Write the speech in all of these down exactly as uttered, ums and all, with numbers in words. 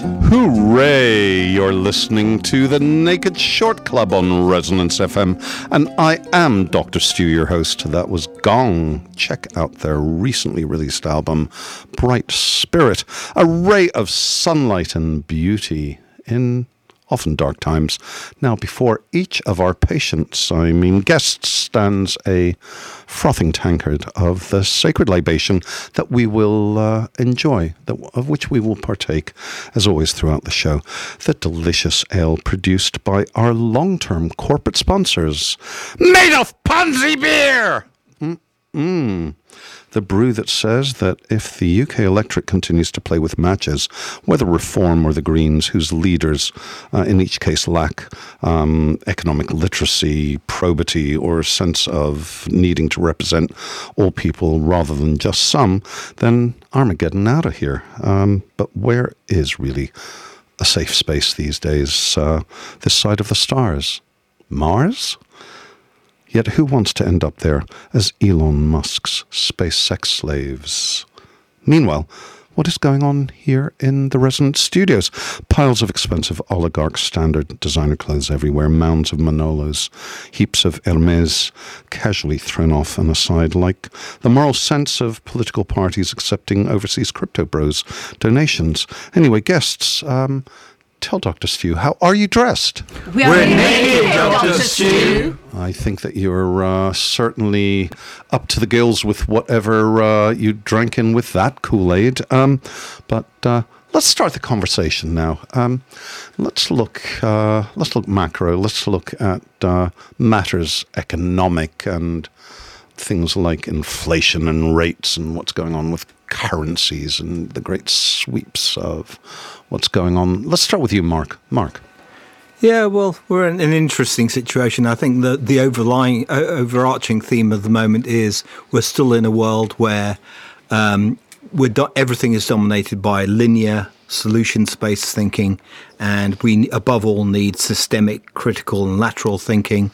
Hooray! You're listening to the Naked Short Club on Resonance F M, and I am Doctor Stu, your host. That was Gong. Check out their recently released album, Bright Spirit, a ray of sunlight and beauty in often dark times. Now, before each of our patients, I mean guests, stands a frothing tankard of the sacred libation that we will uh, enjoy, that, of which we will partake, as always, throughout the show. The delicious ale produced by our long-term corporate sponsors, Madoff Ponzi Beer! Mm-mm. The brew that says that if the U K electorate continues to play with matches, whether Reform or the Greens, whose leaders uh, in each case lack um, economic literacy, probity, or a sense of needing to represent all people rather than just some, then Armageddon out of here. Um, but where is really a safe space these days, uh, this side of the stars? Mars? Yet who wants to end up there as Elon Musk's space sex slaves? Meanwhile, what is going on here in the Resonance Studios? Piles of expensive oligarch standard designer clothes everywhere, mounds of Manolos, heaps of Hermes casually thrown off and aside, like the moral sense of political parties accepting overseas crypto bros donations. Anyway, guests, um... tell Doctor Stu, how are you dressed? We are We're naked, Doctor Stu. I think that you're uh, certainly up to the gills with whatever uh, you drank in with that Kool-Aid. Um, but uh, let's start the conversation now. Um, let's look. Uh, let's look macro. Let's look at uh, matters economic and things like inflation and rates and what's going on with currencies and the great sweeps of what's going on. Let's start with you, Mark. Mark. Yeah, well, we're in an interesting situation. I think the the overlying, uh, overarching theme of the moment is we're still in a world where um, we're do- everything is dominated by linear, solutions-based thinking, and we, above all, need systemic, critical, and lateral thinking.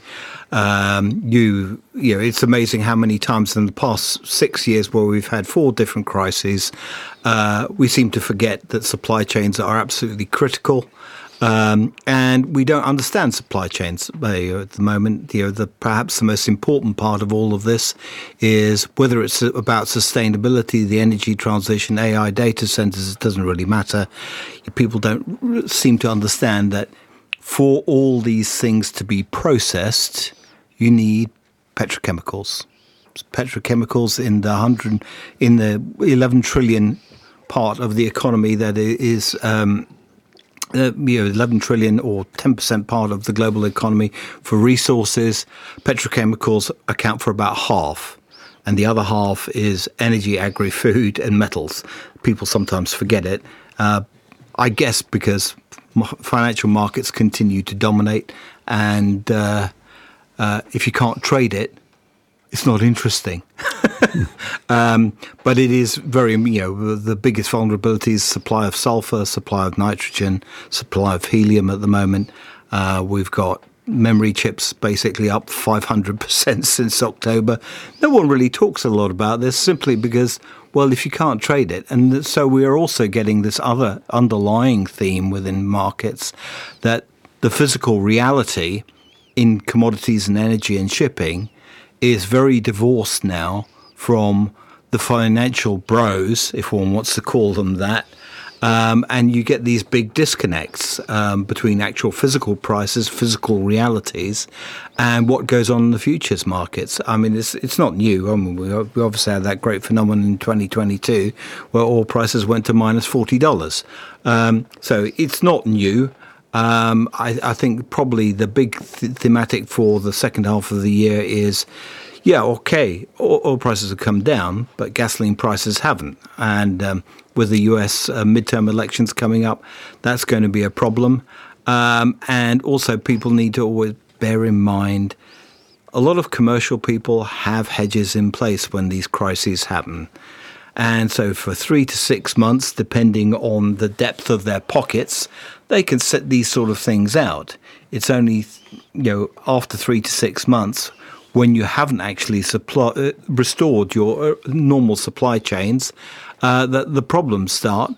Um, you, you know, it's amazing how many times in the past six years where we've had four different crises, uh, we seem to forget that supply chains are absolutely critical. Um, and we don't understand supply chains uh, at the moment. You know, the perhaps the most important part of all of this is whether it's about sustainability, the energy transition, A I, data centers. It doesn't really matter. People don't seem to understand that for all these things to be processed, you need petrochemicals. Petrochemicals in the hundred, in the eleven trillion part of the economy that is. Um, Uh, you know, eleven trillion or ten percent part of the global economy for resources. Petrochemicals account for about half, and the other half is energy, agri-food, and metals. People sometimes forget it. Uh, I guess because financial markets continue to dominate, and uh, uh, if you can't trade it, it's not interesting. um, but it is very, you know, the biggest vulnerability is supply of sulfur, supply of nitrogen, supply of helium at the moment. Uh, we've got memory chips basically up five hundred percent since October. No one really talks a lot about this simply because, well, if you can't trade it. And so we are also getting this other underlying theme within markets that the physical reality in commodities and energy and shipping is very divorced now from the financial bros, if one wants to call them that. Um, and you get these big disconnects um, between actual physical prices, physical realities, and what goes on in the futures markets. I mean, it's it's not new. I mean, we obviously had that great phenomenon in twenty twenty-two where oil prices went to minus forty dollars. Um, so it's not new. Um, I, I think probably the big th- thematic for the second half of the year is, yeah, okay, oil, oil prices have come down, but gasoline prices haven't. And um, with the U S uh, midterm elections coming up, that's going to be a problem. Um, and also people need to always bear in mind a lot of commercial people have hedges in place when these crises happen. And so for three to six months, depending on the depth of their pockets, they can set these sort of things out. It's only, you know, after three to six months when you haven't actually supply, uh, restored your normal supply chains uh, that the problems start.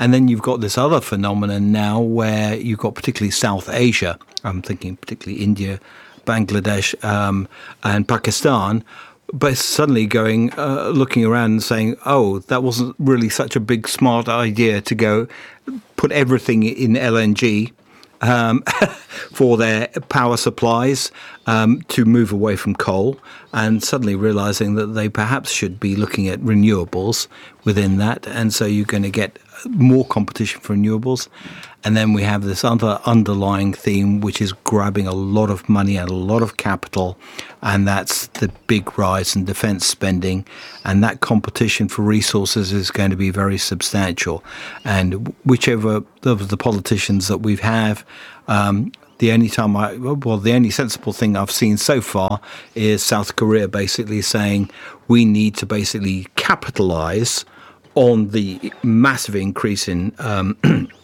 And then you've got this other phenomenon now where you've got particularly South Asia, I'm thinking particularly India, Bangladesh um, and Pakistan, but suddenly going, uh, looking around and saying, oh, that wasn't really such a big, smart idea to go put everything in L N G um, for their power supplies, um, to move away from coal, and suddenly realizing that they perhaps should be looking at renewables within that. And so you're going to get more competition for renewables. And then we have this other underlying theme, which is grabbing a lot of money and a lot of capital, and that's the big rise in defense spending. And that competition for resources is going to be very substantial. And whichever of the politicians that we have, um, the only time I, well, the only sensible thing I've seen so far is South Korea basically saying we need to basically capitalize on the massive increase in um,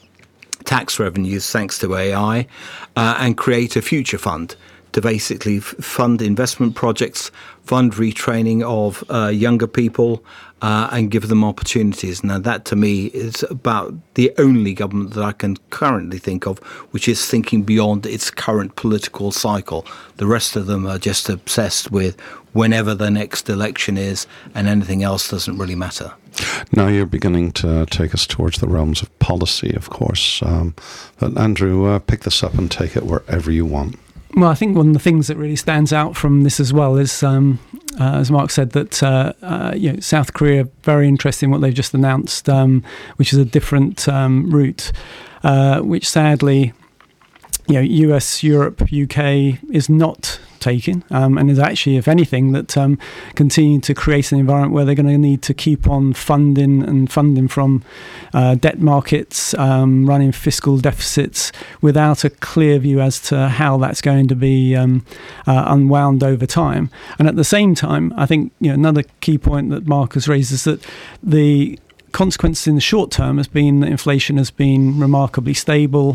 tax revenues thanks to A I, uh, and create a future fund to basically f- fund investment projects, fund retraining of uh, younger people, uh, and give them opportunities. Now, that to me is about the only government that I can currently think of which is thinking beyond its current political cycle. The rest of them are just obsessed with whenever the next election is, and anything else doesn't really matter. Now you're beginning to take us towards the realms of policy, of course. Um, but Andrew, uh, pick this up and take it wherever you want. Well, I think one of the things that really stands out from this as well is, um, uh, as Mark said, that uh, uh, you know, South Korea, very interested in what they've just announced, um, which is a different um, route, uh, which sadly, you know, U S, Europe, U K is not taking, um, and is actually, if anything, that um, continue to create an environment where they're going to need to keep on funding and funding from uh, debt markets, um, running fiscal deficits without a clear view as to how that's going to be um, uh, unwound over time. And at the same time, I think, you know, another key point that Mark has raised is that the consequence in the short term has been that inflation has been remarkably stable,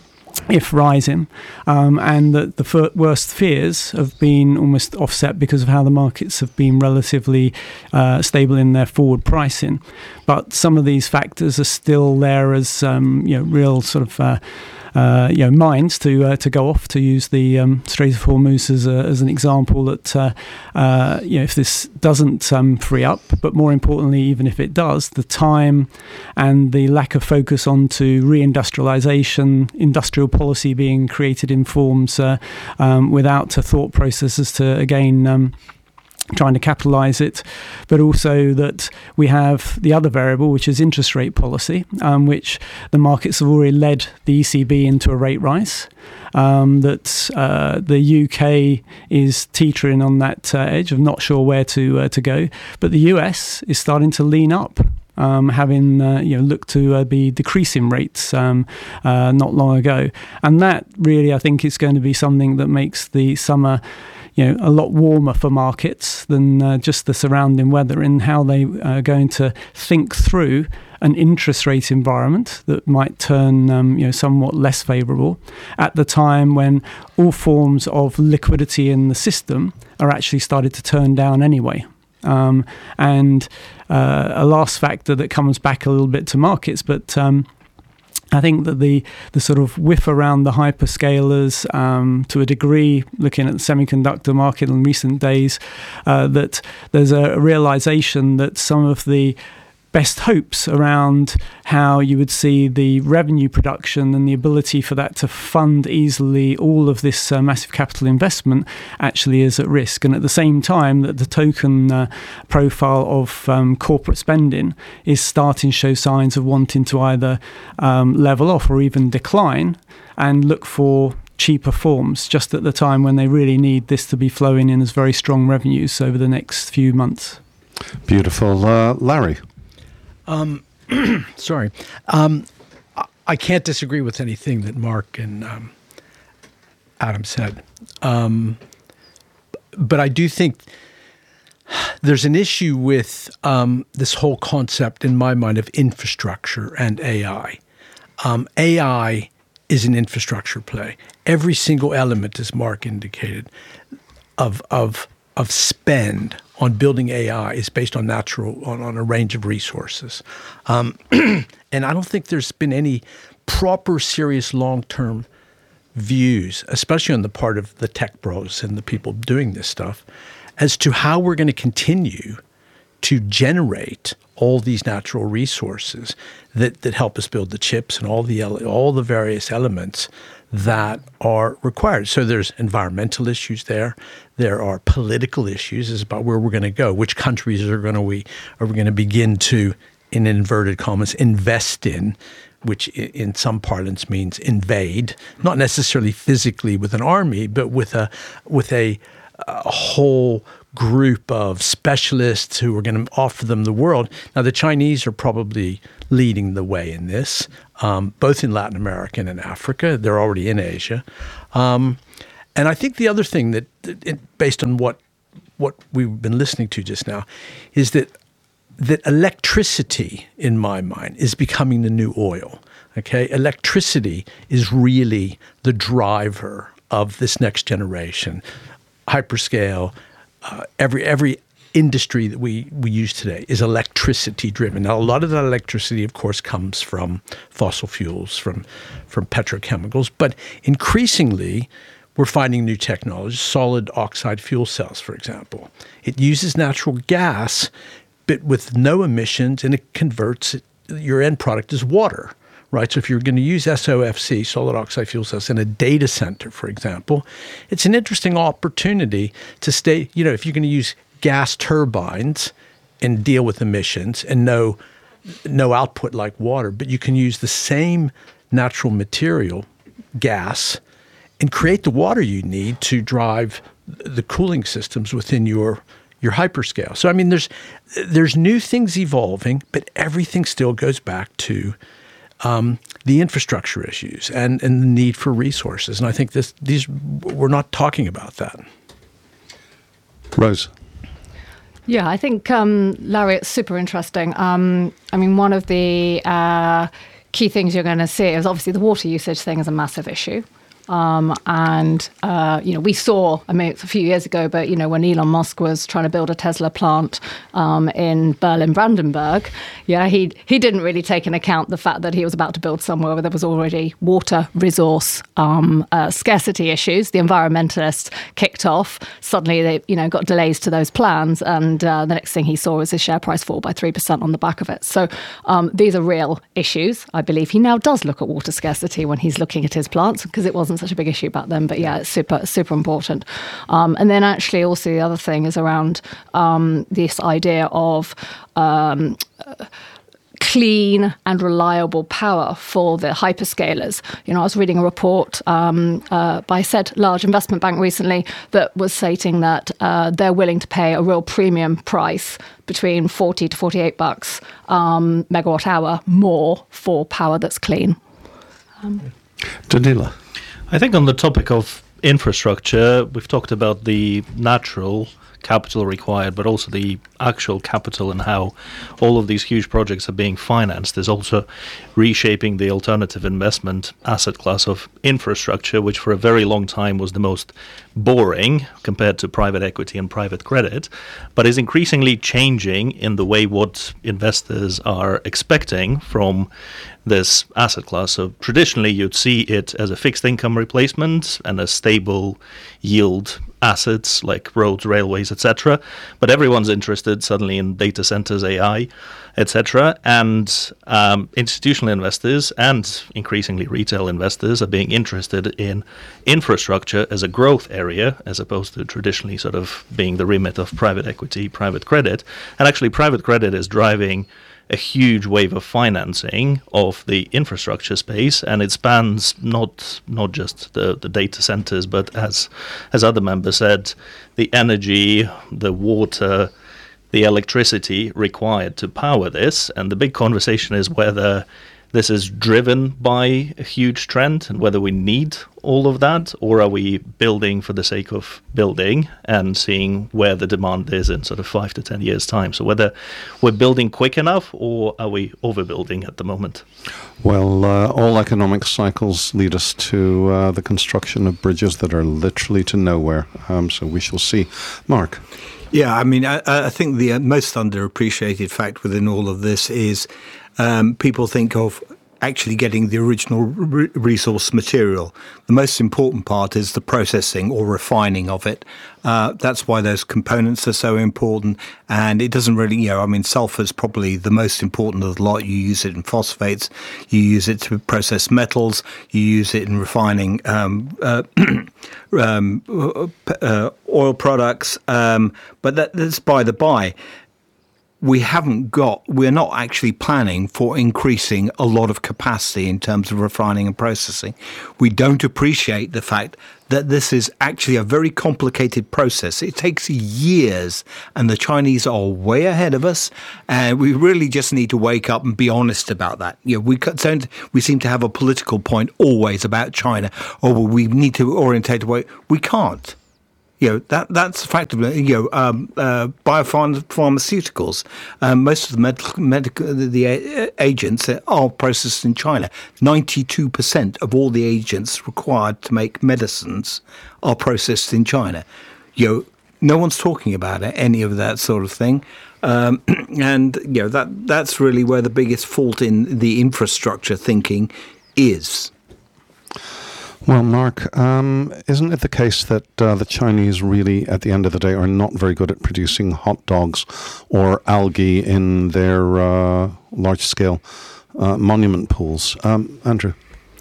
if rising, um, and that the f- worst fears have been almost offset because of how the markets have been relatively uh, stable in their forward pricing. But some of these factors are still there as um, you know, real sort of uh, uh, you know, mines to uh, to go off, to use the um, Strait of Hormuz as, a, as an example. That uh, uh, you know, if this doesn't um, free up, but more importantly, even if it does, the time and the lack of focus onto reindustrialization, industrial policy being created in forms uh, um, without a thought process as to, again, um, trying to capitalise it, but also that we have the other variable, which is interest rate policy, um, which the markets have already led the E C B into a rate rise, um, that uh, the U K is teetering on that uh, edge of not sure where to uh, to go, but the U S is starting to lean up. Um, having uh, you know, looked to uh, be decreasing rates um, uh, not long ago, and that really, I think, is going to be something that makes the summer, you know, a lot warmer for markets than uh, just the surrounding weather, in how they are going to think through an interest rate environment that might turn um, you know, somewhat less favourable at the time when all forms of liquidity in the system are actually started to turn down anyway. Um, and uh, a last factor that comes back a little bit to markets, but um, I think that the the sort of whiff around the hyperscalers, um, to a degree, looking at the semiconductor market in recent days, uh, that there's a realization that some of the best hopes around how you would see the revenue production and the ability for that to fund easily all of this uh, massive capital investment actually is at risk. And at the same time that the token uh, profile of um, corporate spending is starting to show signs of wanting to either um, level off or even decline and look for cheaper forms, just at the time when they really need this to be flowing in as very strong revenues over the next few months. Beautiful. Uh, Larry? Um, sorry. Um, I can't disagree with anything that Mark and um, Adam said. Um, but I do think there's an issue with um, this whole concept, in my mind, of infrastructure and A I. Um, A I is an infrastructure play. Every single element, as Mark indicated, of of of spend on building A I is based on natural, on, on a range of resources. Um, and I don't think there's been any proper, serious, long-term views, especially on the part of the tech bros and the people doing this stuff, as to how we're going to continue to generate all these natural resources that, that help us build the chips and all the all the various elements that are required. So there's environmental issues there. There are political issues as about where we're going to go. Which countries are going to we are we going to begin to, in inverted commas, invest in, which in some parlance means invade, not necessarily physically with an army, but with a with a, a whole group of specialists who are going to offer them the world. Now, the Chinese are probably leading the way in this, um, both in Latin America and in Africa. They're already in Asia. Um, and I think the other thing that, it, based on what what we've been listening to just now, is that that electricity, in my mind, is becoming the new oil. Okay, electricity is really the driver of this next generation. Hyperscale, uh, every every industry that we, we use today is electricity driven. Now, a lot of that electricity, of course, comes from fossil fuels, from from petrochemicals, but increasingly, we're finding new technologies, solid oxide fuel cells, for example. It uses natural gas, but with no emissions, and it converts it, your end product is water, right? So if you're going to use S O F C, solid oxide fuel cells, in a data center, for example, it's an interesting opportunity to stay, you know, if you're going to use gas turbines and deal with emissions and no, no output like water, but you can use the same natural material, gas, and create the water you need to drive the cooling systems within your your hyperscale. So I mean, there's there's new things evolving, but everything still goes back to um, the infrastructure issues and, and the need for resources. And I think this these we're not talking about that. Rose. Yeah, I think, um, Larry, it's super interesting. Um, I mean, one of the uh, key things you're going to see is obviously the water usage thing is a massive issue. Um, and, uh, you know, we saw, I mean, it's a few years ago, but, you know, when Elon Musk was trying to build a Tesla plant um, in Berlin-Brandenburg, yeah, he he didn't really take into account the fact that he was about to build somewhere where there was already water resource um, uh, scarcity issues. The environmentalists kicked off. Suddenly, they, you know, got delays to those plans. And uh, the next thing he saw was his share price fall by three percent on the back of it. So um, these are real issues. I believe he now does look at water scarcity when he's looking at his plants, because it wasn't such a big issue back then, but yeah, it's super, super important. Um, and then actually also the other thing is around um, this idea of um, uh, clean and reliable power for the hyperscalers. You know, I was reading a report um, uh, by said large investment bank recently that was stating that uh, they're willing to pay a real premium price between forty to forty-eight bucks um, megawatt hour more for power that's clean. Um, Danila. I think on the topic of infrastructure, we've talked about the natural capital required, but also the actual capital and how all of these huge projects are being financed is also reshaping the alternative investment asset class of infrastructure, which for a very long time was the most boring compared to private equity and private credit, but is increasingly changing in the way what investors are expecting from this asset class. So traditionally you'd see it as a fixed income replacement and a stable yield assets like roads, railways, et cetera. But everyone's interested suddenly in data centers, A I, et cetera. And um, institutional investors and increasingly retail investors are being interested in infrastructure as a growth area, as opposed to traditionally sort of being the remit of private equity, private credit. And actually private credit is driving a huge wave of financing of the infrastructure space, and it spans not not just the, the data centers, but as as other members said, the energy, the water, the electricity required to power this. And the big conversation is whether this is driven by a huge trend and whether we need all of that, or are we building for the sake of building and seeing where the demand is in sort of five to ten years' time? So whether we're building quick enough or are we overbuilding at the moment? Well, uh, all economic cycles lead us to uh, the construction of bridges that are literally to nowhere. Um, so we shall see. Mark? Yeah, I mean, I, I think the most underappreciated fact within all of this is um, people think of actually getting the original re- resource material. The most important part is the processing or refining of it. Uh, that's why those components are so important. And it doesn't really, you know, I mean, sulfur is probably the most important of the lot. You use it in phosphates, you use it to process metals, you use it in refining um, uh, um, uh, oil products. Um, but that, that's by the by. We haven't got, we're not actually planning for increasing a lot of capacity in terms of refining and processing. We don't appreciate the fact that this is actually a very complicated process. It takes years, and the Chinese are way ahead of us, and we really just need to wake up and be honest about that. You know, we don't, we seem to have a political point always about China, or we need to orientate away. We can't. You know, that that's effectively, you know, um, uh, biopharmaceuticals. Um, most of the medical, medical the, the agents are processed in China. ninety-two percent of all the agents required to make medicines are processed in China. You know, no one's talking about it, any of that sort of thing. Um, and, you know, that that's really where the biggest fault in the infrastructure thinking is. Well, Mark, um, isn't it the case that uh, the Chinese really, at the end of the day, are not very good at producing hot dogs or algae in their uh, large-scale uh, monument pools? Um, Andrew?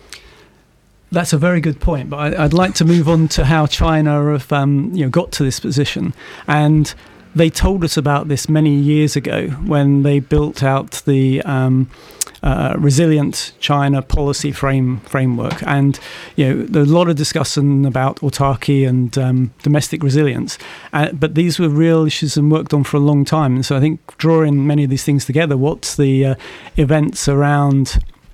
That's a very good point, but I, I'd like to move on to how China have um, you know, got to this position. And they told us about this many years ago when they built out the um, uh, Resilient China policy frame framework. And you know, there's a lot of discussion about autarky and um, domestic resilience. Uh, but these were real issues and worked on for a long time. And so I think drawing many of these things together, what's the uh, events around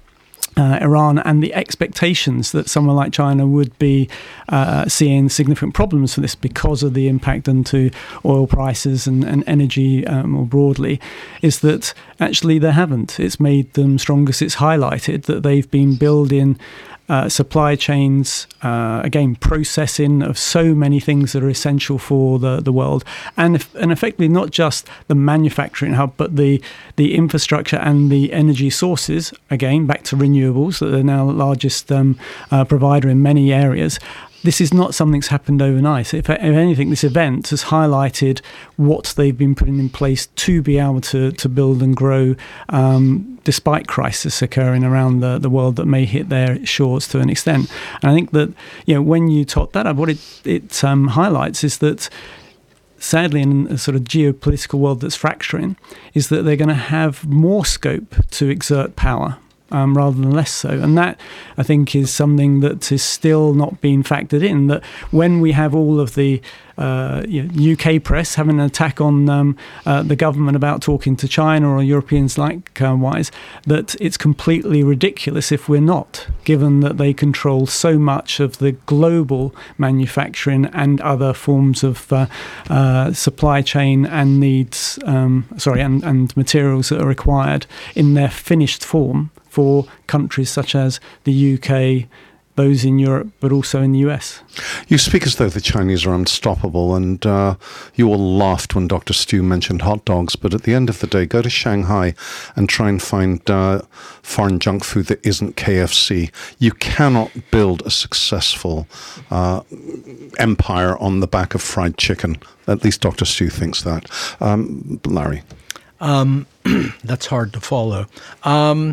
Uh, Iran and the expectations that someone like China would be uh, seeing significant problems for this because of the impact onto oil prices and, and energy uh, more broadly, is that actually they haven't. It's made them stronger. It's highlighted that they've been building Uh, supply chains, uh, again, processing of so many things that are essential for the, the world, and if, and effectively not just the manufacturing hub, but the the infrastructure and the energy sources. Again, back to renewables, that they're now the largest um, uh, provider in many areas. This is not something that's happened overnight. If, if anything, this event has highlighted what they've been putting in place to be able to, to build and grow um, despite crisis occurring around the, the world that may hit their shores to an extent. And I think that, you know, when you tot that up, what it, it um, highlights is that sadly, in a sort of geopolitical world that's fracturing, is that they're going to have more scope to exert power Um, rather than less so. And that, I think, is something that is still not being factored in, that when we have all of the uh, you know, U K press having an attack on um, uh, the government about talking to China or Europeans likewise, that it's completely ridiculous if we're not, given that they control so much of the global manufacturing and other forms of uh, uh, supply chain and needs, um, sorry, and, and materials that are required in their finished form for countries such as the U K, those in Europe, but also in the U S. You speak as though the Chinese are unstoppable, and uh, you all laughed when Doctor Stu mentioned hot dogs, but at the end of the day, go to Shanghai and try and find uh, foreign junk food that isn't K F C. You cannot build a successful uh, empire on the back of fried chicken. At least Doctor Stu thinks that. Um, Larry? Um, that's hard to follow. Um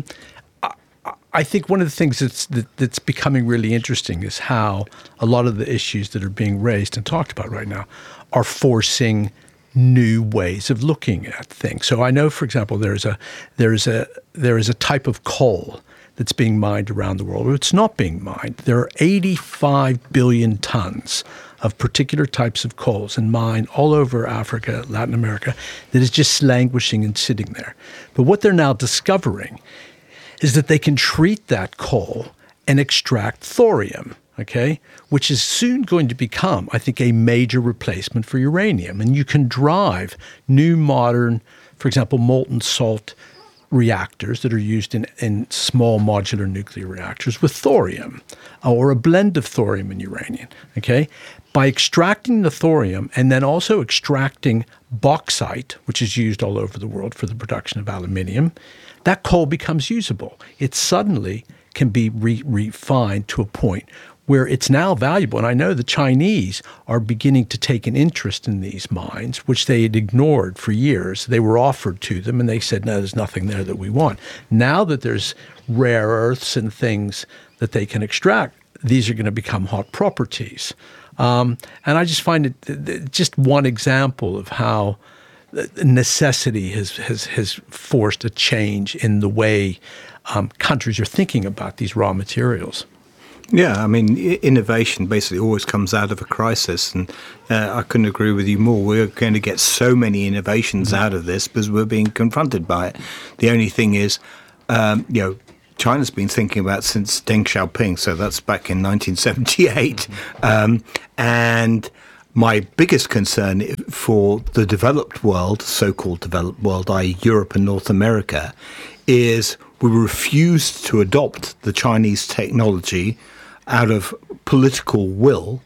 I think one of the things that's that, that's becoming really interesting is how a lot of the issues that are being raised and talked about right now are forcing new ways of looking at things. So I know, for example, there's a there's a there is a type of coal that's being mined around the world. It's not being mined. There are eighty-five billion tons of particular types of coals and mine all over Africa, Latin America, that is just languishing and sitting there. But what they're now discovering is that they can treat that coal and extract thorium, okay, which is soon going to become, I think, a major replacement for uranium. And you can drive new modern, for example, molten salt reactors that are used in, in small modular nuclear reactors with thorium, or a blend of thorium and uranium, okay? By extracting the thorium and then also extracting bauxite, which is used all over the world for the production of aluminium, that coal becomes usable. It suddenly can be re- refined to a point where it's now valuable. And I know the Chinese are beginning to take an interest in these mines, which they had ignored for years. They were offered to them, and they said, no, there's nothing there that we want. Now that there's rare earths and things that they can extract, these are going to become hot properties. Um, and I just find it th- th- just one example of how necessity has, has, has forced a change in the way um, countries are thinking about these raw materials. Yeah, I mean, innovation basically always comes out of a crisis, and uh, I couldn't agree with you more. We're going to get so many innovations mm-hmm. out of this because we're being confronted by it. The only thing is, um, you know, China's been thinking about since Deng Xiaoping, so that's back in nineteen seventy-eight. Mm-hmm. Um, and my biggest concern for the developed world, so-called developed world, that is. Europe and North America, is we refuse to adopt the Chinese technology out of political will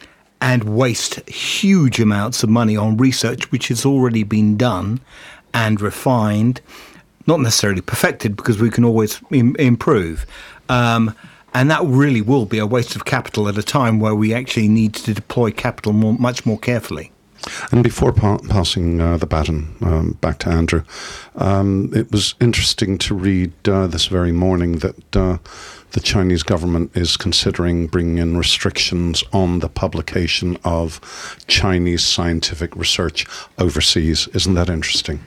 and waste huge amounts of money on research which has already been done and refined, not necessarily perfected because we can always im- improve. Um, and that really will be a waste of capital at a time where we actually need to deploy capital more, much more carefully. And before pa- passing uh, the baton um, back to Andrew, um, it was interesting to read uh, this very morning that uh, the Chinese government is considering bringing in restrictions on the publication of Chinese scientific research overseas. Isn't that interesting?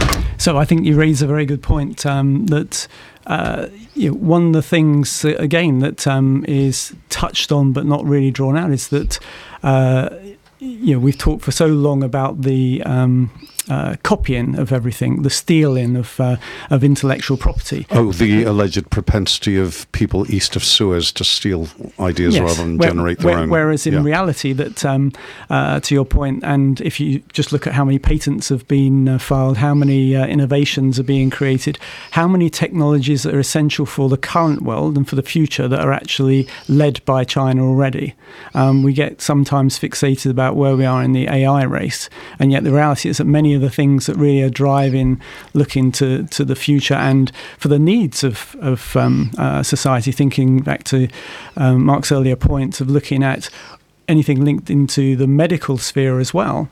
So I think you raise a very good point um, that uh, you know, one of the things, uh, again, that um, is touched on but not really drawn out is that uh, you know, we've talked for so long about the um, uh, copying of everything, the stealing of uh, of intellectual property. Oh, the alleged propensity of people east of Suez to steal ideas yes. rather than where, generate their where, own. Whereas in yeah. reality, that um, uh, to your point, and if you just look at how many patents have been uh, filed, how many uh, innovations are being created, how many technologies that are essential for the current world and for the future that are actually led by China already. Um, we get sometimes fixated about where we are in the A I race, and yet the reality is that many of the things that really are driving looking to, to the future and for the needs of, of um, uh, society, thinking back to um, Mark's earlier point of looking at anything linked into the medical sphere as well,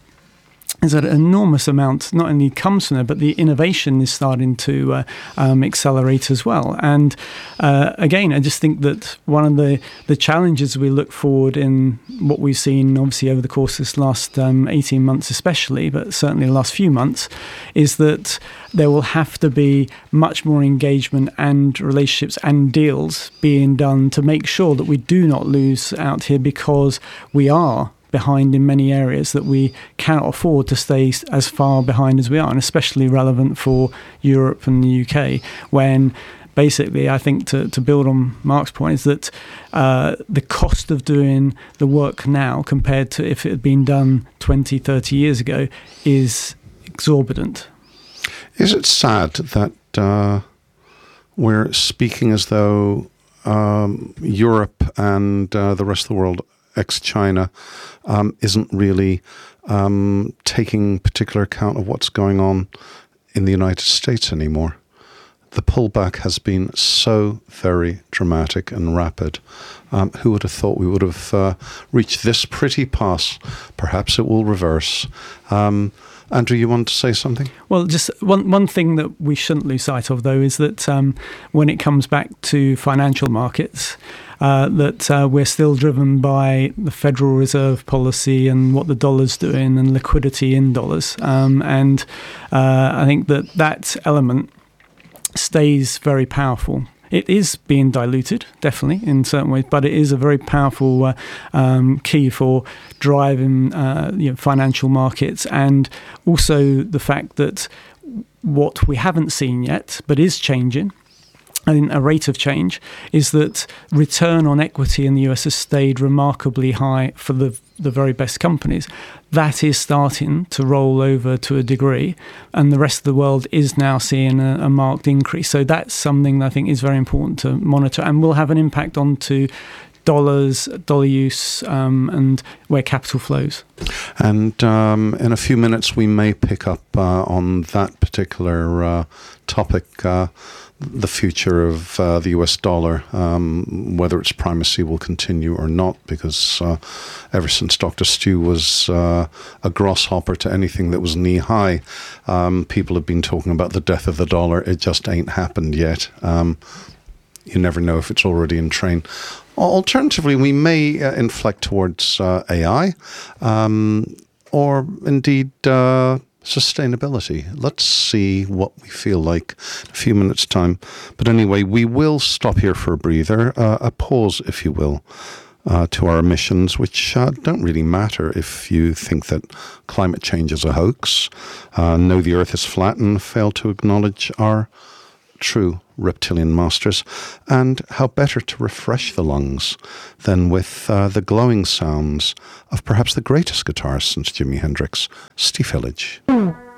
is that an enormous amount not only comes from there, but the innovation is starting to uh, um, accelerate as well. And uh, again, I just think that one of the, the challenges we look forward in what we've seen, obviously, over the course of this last um, eighteen months especially, but certainly the last few months, is that there will have to be much more engagement and relationships and deals being done to make sure that we do not lose out here, because we are behind in many areas that we cannot afford to stay as far behind as we are, and especially relevant for Europe and the U K, when basically I think to, to build on Mark's point is that uh, the cost of doing the work now compared to if it had been done twenty, thirty years ago is exorbitant. Is it sad that uh, we're speaking as though um, Europe and uh, the rest of the world ex-China um, isn't really um, taking particular account of what's going on in the United States anymore? The pullback has been so very dramatic and rapid. Um, who would have thought we would have uh, reached this pretty pass? Perhaps it will reverse. Um, Andrew, you want to say something? Well, just one one thing that we shouldn't lose sight of, though, is that um, when it comes back to financial markets, uh, that uh, we're still driven by the Federal Reserve policy and what the dollar's doing and liquidity in dollars. Um, and uh, I think that that element stays very powerful. It is being diluted, definitely, in certain ways, but it is a very powerful uh, um, key for driving uh, you know, financial markets, and also the fact that what we haven't seen yet, but is changing, in a rate of change, is that return on equity in the U S has stayed remarkably high for the the very best companies. That is starting to roll over to a degree, and the rest of the world is now seeing a, a marked increase. So that's something that I think is very important to monitor, and will have an impact onto dollars, dollar use, um, and where capital flows. And um, in a few minutes, we may pick up uh, on that particular uh, topic, uh, the future of uh, the U S dollar, um, whether its primacy will continue or not, because uh, ever since Doctor Stu was uh, a grasshopper to anything that was knee-high, um, people have been talking about the death of the dollar. It just ain't happened yet. Um, you never know if it's already in train. Alternatively, we may uh, inflect towards uh, A I, um, or indeed uh, sustainability. Let's see what we feel like in a few minutes' time. But anyway, we will stop here for a breather, uh, a pause, if you will, uh, to our emissions, which uh, don't really matter if you think that climate change is a hoax, uh, know the Earth is flat, and fail to acknowledge our true reptilian masters, and how better to refresh the lungs than with uh, the glowing sounds of perhaps the greatest guitarist since Jimi Hendrix, Steve Hillage.